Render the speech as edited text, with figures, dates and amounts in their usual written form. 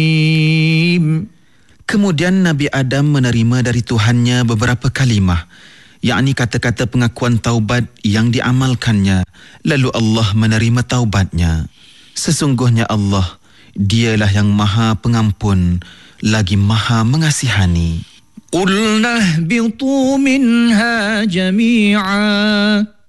Kemudian Nabi Adam menerima dari Tuhannya beberapa kalimah, yakni kata-kata pengakuan taubat yang diamalkannya. Lalu Allah menerima taubatnya. Sesungguhnya Allah, Dialah yang Maha Pengampun lagi Maha Mengasihani. Qulna ihbitu minha jami'a